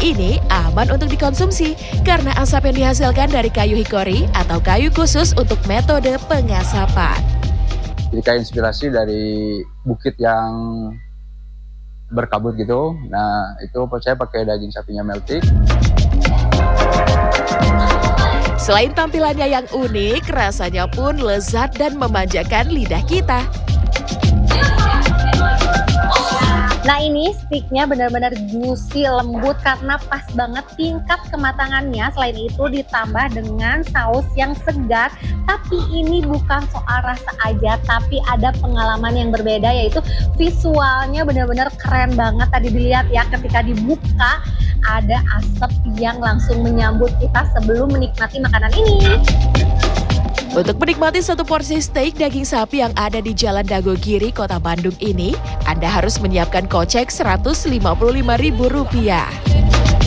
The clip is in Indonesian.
ini aman untuk dikonsumsi karena asap yang dihasilkan dari kayu hikori atau kayu khusus untuk metode pengasapan. Jadi kayak inspirasi dari bukit yang berkabut gitu. Nah, itu saya pakai daging sapinya meltik. Selain tampilannya yang unik, rasanya pun lezat dan memanjakan lidah kita. Nah ini steaknya benar-benar juicy, lembut karena pas banget tingkat kematangannya. Selain itu ditambah dengan saus yang segar. Tapi ini bukan soal rasa aja, tapi ada pengalaman yang berbeda, yaitu visualnya benar-benar keren banget. Tadi dilihat ya, ketika dibuka ada asap yang langsung menyambut kita sebelum menikmati makanan ini. Untuk menikmati satu porsi steak daging sapi yang ada di Jalan Dagogiri, Kota Bandung ini, Anda harus menyiapkan kocek Rp155.000.